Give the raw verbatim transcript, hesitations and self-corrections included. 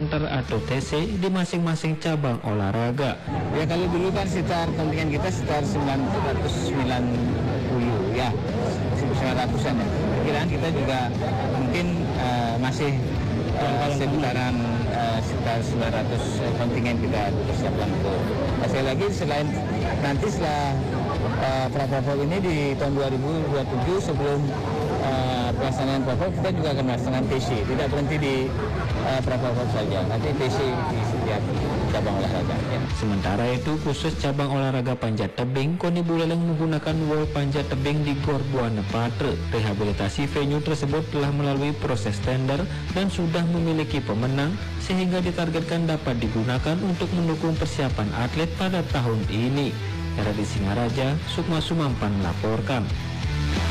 Center atau T C di masing-masing cabang olahraga. Ya kalau dulu kan sekitar kontingen kita sekitar sembilan ratus sembilan puluh ya, sembilan ratusan ya. Kiraan kita juga mungkin uh, masih uh, sekitaran uh, sekitar sembilan ratus kontingen kita persiapkan untuk. Nah, sekali lagi selain nanti setelah uh, Prapopov ini di tahun dua ribu dua puluh tujuh sebelum uh, pelaksanaan Prapopov kita juga akan melaksanakan T C, tidak berhenti di uh, Prapopov saja, nanti T C di setiap cabang olahraga ya. Sementara itu khusus cabang olahraga panjat tebing, Koni Buleleng menggunakan wall panjat tebing di Gor Buana Patre. Rehabilitasi venue tersebut telah melalui proses tender dan sudah memiliki pemenang sehingga ditargetkan dapat digunakan untuk mendukung persiapan atlet pada tahun ini. Era di Singaraja, Sukma Sumampan melaporkan.